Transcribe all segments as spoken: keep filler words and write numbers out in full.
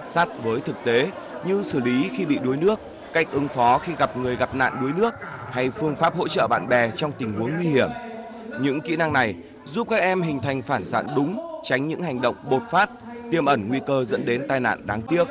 sát với thực tế như xử lý khi bị đuối nước, cách ứng phó khi gặp người gặp nạn đuối nước hay phương pháp hỗ trợ bạn bè trong tình huống nguy hiểm. Những kỹ năng này giúp các em hình thành phản xạ đúng, tránh những hành động bột phát, tiềm ẩn nguy cơ dẫn đến tai nạn đáng tiếc.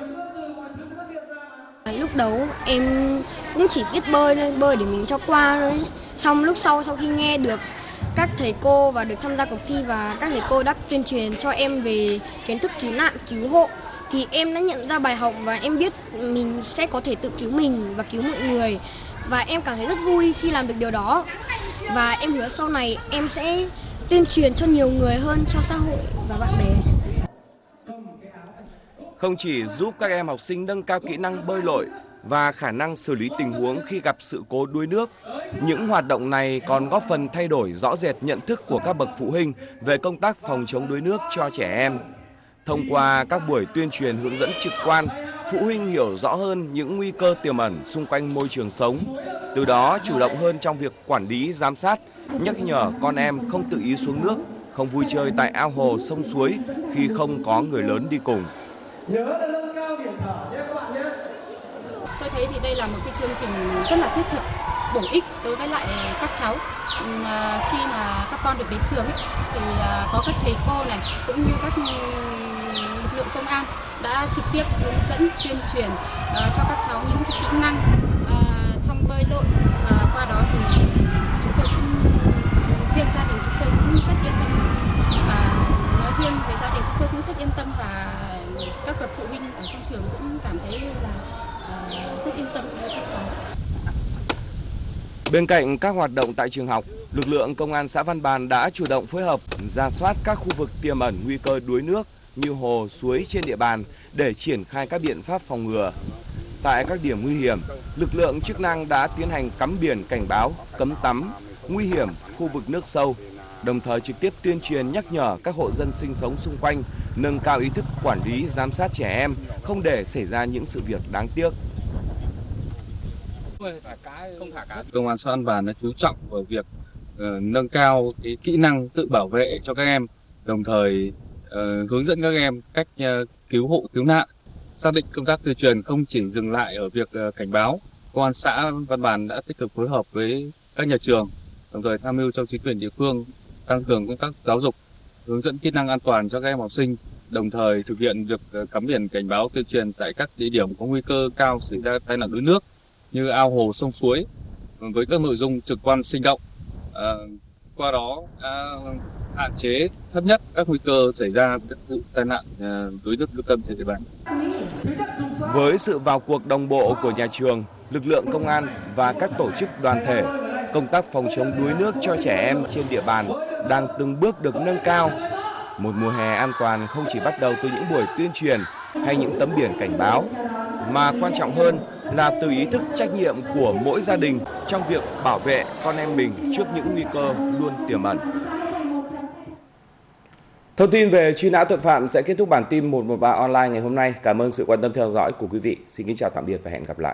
Lúc đầu em cũng chỉ biết bơi thôi, bơi để mình cho qua thôi. Xong lúc sau sau khi nghe được các thầy cô và được tham gia cuộc thi và các thầy cô đã tuyên truyền cho em về kiến thức cứu nạn, cứu hộ thì em đã nhận ra bài học và em biết mình sẽ có thể tự cứu mình và cứu mọi người. Và em cảm thấy rất vui khi làm được điều đó. Và em hứa sau này em sẽ tuyên truyền cho nhiều người hơn, cho xã hội và bạn bè. Không chỉ giúp các em học sinh nâng cao kỹ năng bơi lội và khả năng xử lý tình huống khi gặp sự cố đuối nước, những hoạt động này còn góp phần thay đổi rõ rệt nhận thức của các bậc phụ huynh về công tác phòng chống đuối nước cho trẻ em. Thông qua các buổi tuyên truyền hướng dẫn trực quan, phụ huynh hiểu rõ hơn những nguy cơ tiềm ẩn xung quanh môi trường sống, từ đó chủ động hơn trong việc quản lý, giám sát, nhắc nhở con em không tự ý xuống nước, không vui chơi tại ao hồ, sông suối khi không có người lớn đi cùng. Tôi thấy thì đây là một cái chương trình rất là thiết thực, bổ ích đối với lại các cháu. Khi mà các con được đến trường ấy, thì có các thầy cô này cũng như các lực lượng công an đã trực tiếp hướng dẫn tuyên truyền cho các cháu những cái kỹ năng trong bơi lội. Qua đó thì chúng tôi cũng riêng gia đình chúng tôi cũng rất yên tâm, và nói riêng về gia đình chúng tôi cũng rất yên tâm, và các bậc phụ huynh ở trong trường cũng cảm thấy là uh, rất yên tâm với các cháu. Bên cạnh các hoạt động tại trường học, lực lượng công an xã Văn Bàn đã chủ động phối hợp rà soát các khu vực tiềm ẩn nguy cơ đuối nước như hồ, suối trên địa bàn để triển khai các biện pháp phòng ngừa. Tại các điểm nguy hiểm, lực lượng chức năng đã tiến hành cắm biển cảnh báo, cấm tắm, nguy hiểm khu vực nước sâu, đồng thời trực tiếp tuyên truyền nhắc nhở các hộ dân sinh sống xung quanh nâng cao ý thức quản lý, giám sát trẻ em, không để xảy ra những sự việc đáng tiếc. Công an xã Văn Bàn đã chú trọng vào việc uh, nâng cao cái kỹ năng tự bảo vệ cho các em, đồng thời uh, hướng dẫn các em cách uh, cứu hộ cứu nạn. Xác định công tác tuyên truyền không chỉ dừng lại ở việc uh, cảnh báo, công an xã Văn Bàn đã tích cực phối hợp với các nhà trường, đồng thời tham mưu cho chính quyền địa phương tăng cường công tác giáo dục, hướng dẫn kỹ năng an toàn cho các em học sinh, đồng thời thực hiện việc uh, cắm biển cảnh báo tuyên truyền tại các địa điểm có nguy cơ cao xảy ra tai nạn đuối nước như ao hồ, sông suối, với các nội dung trực quan sinh động. À, qua đó đã hạn chế thấp nhất các nguy cơ xảy ra các vụ tai nạn đuối nước thương tâm trên địa bàn. Với sự vào cuộc đồng bộ của nhà trường, lực lượng công an và các tổ chức đoàn thể, công tác phòng chống đuối nước cho trẻ em trên địa bàn đang từng bước được nâng cao. Một mùa hè an toàn không chỉ bắt đầu từ những buổi tuyên truyền hay những tấm biển cảnh báo, mà quan trọng hơn là từ ý thức trách nhiệm của mỗi gia đình trong việc bảo vệ con em mình trước những nguy cơ luôn tiềm ẩn. Thông tin về truy nã tội phạm sẽ kết thúc bản tin một một ba online ngày hôm nay. Cảm ơn sự quan tâm theo dõi của quý vị. Xin kính chào tạm biệt và hẹn gặp lại.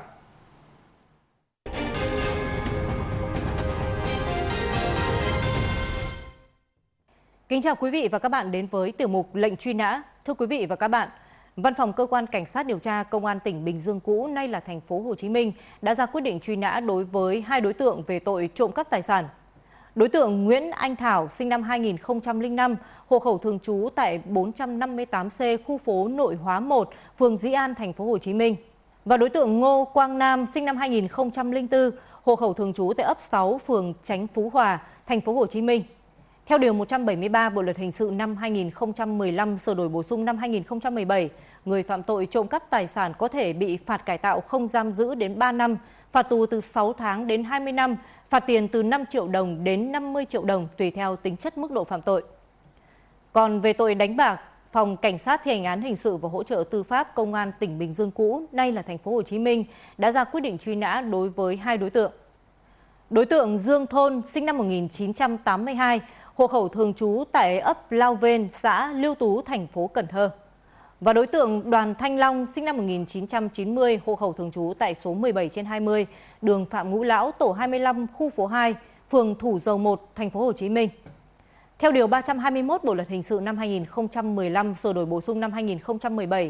Kính chào quý vị và các bạn đến với tiểu mục lệnh truy nã. Thưa quý vị và các bạn, Văn phòng Cơ quan Cảnh sát điều tra Công an tỉnh Bình Dương cũ, nay là thành phố Hồ Chí Minh, đã ra quyết định truy nã đối với hai đối tượng về tội trộm cắp tài sản. Đối tượng Nguyễn Anh Thảo, sinh năm hai nghìn không trăm lẻ năm, hộ khẩu thường trú tại bốn trăm năm mươi tám C, khu phố Nội Hóa một, phường Dĩ An, thành phố Hồ Chí Minh. Và đối tượng Ngô Quang Nam, sinh năm hai nghìn không trăm lẻ bốn, hộ khẩu thường trú tại ấp sáu, phường Chánh Phú Hòa, thành phố Hồ Chí Minh. Theo điều một trăm bảy mươi ba Bộ luật hình sự năm hai nghìn không trăm mười lăm sửa đổi bổ sung năm hai nghìn không trăm mười bảy, người phạm tội trộm cắp tài sản có thể bị phạt cải tạo không giam giữ đến ba năm, phạt tù từ sáu tháng đến hai mươi năm, phạt tiền từ năm triệu đồng đến năm mươi triệu đồng tùy theo tính chất mức độ phạm tội. Còn về tội đánh bạc, Phòng Cảnh sát thi hành án hình sự và hỗ trợ tư pháp Công an tỉnh Bình Dương cũ, nay là thành phố Hồ Chí Minh, đã ra quyết định truy nã đối với hai đối tượng. Đối tượng Dương Thôn, sinh năm một nghìn chín trăm tám mươi hai, hộ khẩu thường trú tại ấp Lao Vên, xã Lưu Tú, thành phố Cần Thơ. Và đối tượng Đoàn Thanh Long, sinh năm một nghìn chín trăm chín mươi, hộ khẩu thường trú tại số mười bảy trên hai mươi, đường Phạm Ngũ Lão, tổ hai mươi lăm, khu phố hai, phường Thủ Dầu một, thành phố Hồ Chí Minh. Theo điều ba trăm hai mươi mốt Bộ luật hình sự năm hai nghìn không trăm mười lăm sửa đổi bổ sung năm hai nghìn không trăm mười bảy,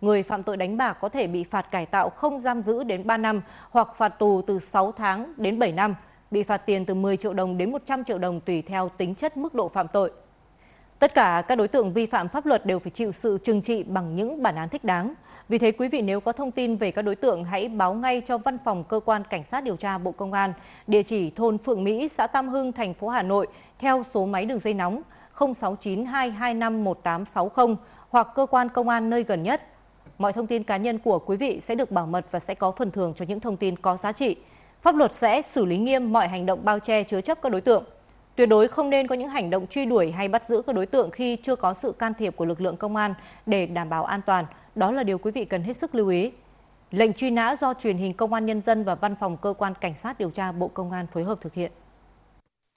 người phạm tội đánh bạc có thể bị phạt cải tạo không giam giữ đến ba năm hoặc phạt tù từ sáu tháng đến bảy năm, bị phạt tiền từ mười triệu đồng đến một trăm triệu đồng tùy theo tính chất mức độ phạm tội. Tất cả các đối tượng vi phạm pháp luật đều phải chịu sự trừng trị bằng những bản án thích đáng. Vì thế quý vị nếu có thông tin về các đối tượng hãy báo ngay cho Văn phòng Cơ quan Cảnh sát điều tra Bộ Công an, địa chỉ thôn Phượng Mỹ, xã Tam Hưng, thành phố Hà Nội theo số máy đường dây nóng không sáu chín hai hai năm một tám sáu không hoặc cơ quan công an nơi gần nhất. Mọi thông tin cá nhân của quý vị sẽ được bảo mật và sẽ có phần thưởng cho những thông tin có giá trị. Pháp luật sẽ xử lý nghiêm mọi hành động bao che chứa chấp các đối tượng. Tuyệt đối không nên có những hành động truy đuổi hay bắt giữ các đối tượng khi chưa có sự can thiệp của lực lượng công an để đảm bảo an toàn. Đó là điều quý vị cần hết sức lưu ý. Lệnh truy nã do Truyền hình Công an Nhân dân và Văn phòng Cơ quan Cảnh sát điều tra Bộ Công an phối hợp thực hiện.